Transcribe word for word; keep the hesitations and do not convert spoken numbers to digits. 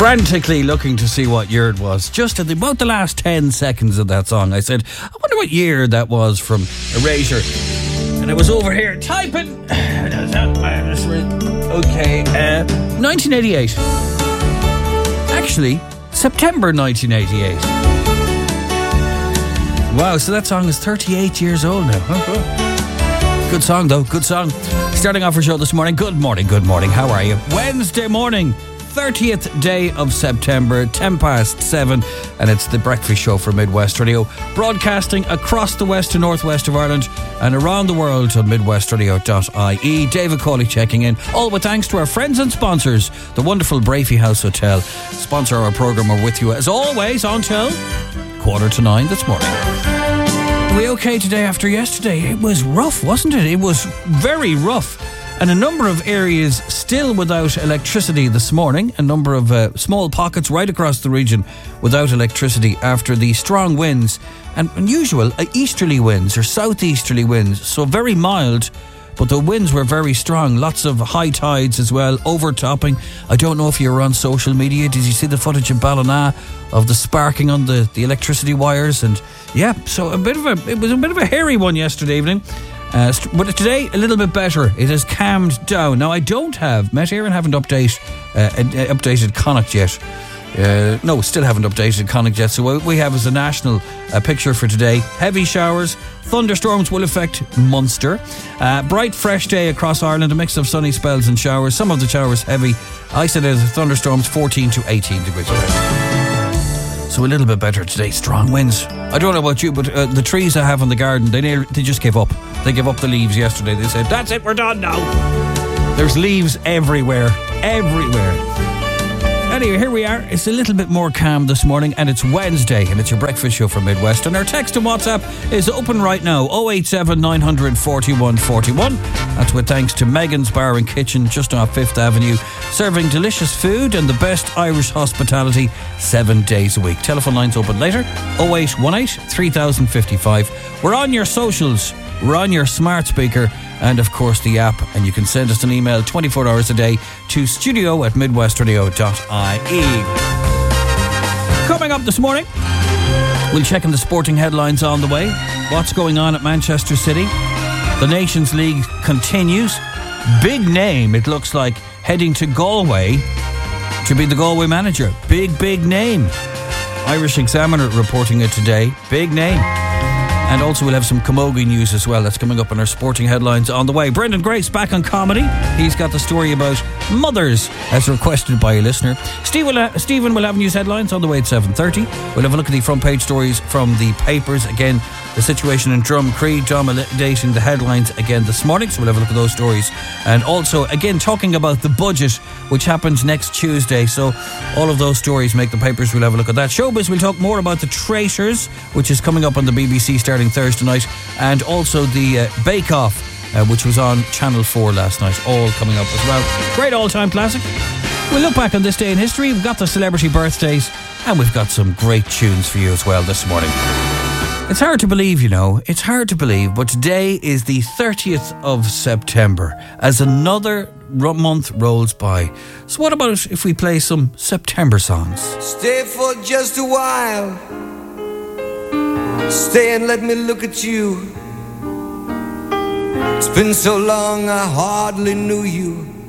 frantically looking to see what year it was. Just at the, about the last ten seconds of that song, I said, I wonder what year that was from Erasure. And I was over here typing. Okay, uh, nineteen eighty-eight. Actually, September nineteen eighty-eight. Wow, so that song is thirty-eight years old now. Good song, though. Good song. Starting off our show this morning. Good morning, good morning. How are you? Wednesday morning, thirtieth day of September, ten past seven, and it's the breakfast show for Midwest Radio, broadcasting across the west and northwest of Ireland and around the world on midwest radio dot I E. David Cawley checking in, all with thanks to our friends and sponsors, the wonderful Brafey House Hotel. Sponsor our programme. Are with you as always until quarter to nine this morning. Are we okay today after yesterday? It was rough, wasn't it? It was very rough. And a number of areas still without electricity this morning. A number of uh, small pockets right across the region without electricity after the strong winds and unusual uh, easterly winds or southeasterly winds. So very mild, but the winds were very strong. Lots of high tides as well, overtopping. I don't know if you were on social media. Did you see the footage in Ballina of the sparking on the, the electricity wires? And yeah, so a bit of a it was a bit of a hairy one yesterday evening. Uh, but today, a little bit better. It has calmed down. Now, I don't have... Met Éireann haven't update, uh, updated Connacht yet. Uh, no, still haven't updated Connacht yet. So what we have is a national uh, picture for today. Heavy showers. Thunderstorms will affect Munster. Uh, bright, fresh day across Ireland. A mix of sunny spells and showers. Some of the showers heavy. Isolated thunderstorms, fourteen to eighteen degrees. So a little bit better today. Strong winds. I don't know about you, but uh, the trees I have in the garden, they nearly, they just gave up. They gave up the leaves yesterday. They said, that's it, we're done now. There's leaves everywhere. Everywhere. Anyway, here we are. It's a little bit more calm this morning, and it's Wednesday, and it's your breakfast show from Midwest. And our text and WhatsApp is open right now, oh eight seven, nine four one, four one. That's with thanks to Megan's Bar and Kitchen, just off Fifth Avenue, serving delicious food and the best Irish hospitality seven days a week. Telephone lines open later, oh eight one eight, three thousand fifty-five. We're on your socials, we're on your smart speaker, and of course the app, and you can send us an email twenty-four hours a day to studio at midwest radio dot I E. Coming up this morning, we'll check in the sporting headlines on the way. What's going on at Manchester City? The Nations League continues. Big name, it looks like, heading to Galway to be the Galway manager. Big, big name. Irish Examiner reporting it today. Big name. And also we'll have some camogie news as well. That's coming up in our sporting headlines on the way. Brendan Grace back on comedy. He's got the story about mothers as requested by a listener. Steve will ha- Stephen will have news headlines on the way at seven thirty. We'll have a look at the front page stories from the papers. Again, the situation in Drumcree, dominating the headlines again this morning. So we'll have a look at those stories. And also, again, talking about the budget, which happens next Tuesday. So all of those stories make the papers. We'll have a look at that. Showbiz, we'll talk more about The Traitors, which is coming up on the B B C starting Thursday night. And also the uh, Bake Off, uh, which was on Channel four last night. All coming up as well. Great all-time classic. We'll look back on this day in history. We've got the celebrity birthdays. And we've got some great tunes for you as well this morning. It's hard to believe, you know, it's hard to believe, but today is the thirtieth of September as another ro- month rolls by. So what about if we play some September songs? Stay for just a while. Stay and let me look at you. It's been so long I hardly knew you.